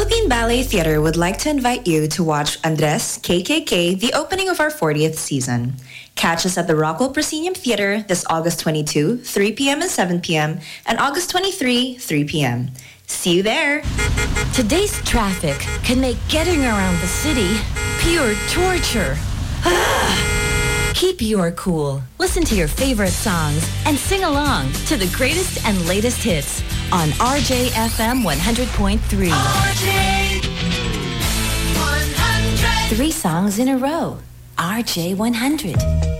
Philippine Ballet Theatre would like to invite you to watch Andres KKK, the opening of our 40th season. Catch us at the Rockwell Proscenium Theatre this August 22, 3 p.m. and 7 p.m., and August 23, 3 p.m. See you there! Today's traffic can make getting around the city pure torture. Keep your cool. Listen to your favorite songs and sing along to the greatest and latest hits on RJFM 100.3. RJ 100. 3 songs in a row. RJ 100.